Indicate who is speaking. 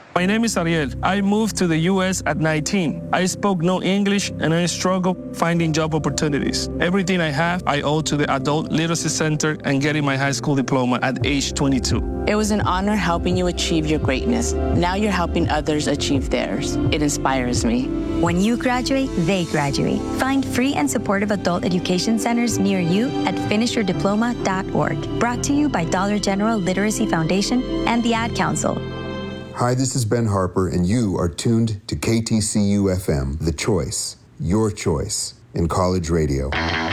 Speaker 1: My name is Ariel. I moved to the U.S. at 19. I spoke no English and I struggled finding job opportunities. Everything I have, I owe to the Adult Literacy Center and getting my high school diploma at age 22.
Speaker 2: It was an honor helping you achieve your greatness. Now you're helping others achieve theirs. It inspires me.
Speaker 3: When you graduate, they graduate. Find free and supportive adult education centers near you at finishyourdiploma.org. Brought to you by Dollar General Literacy Foundation and the Ad Council.
Speaker 4: Hi, this is Ben Harper, and you are tuned to KTCU FM, The Choice, your choice in college radio.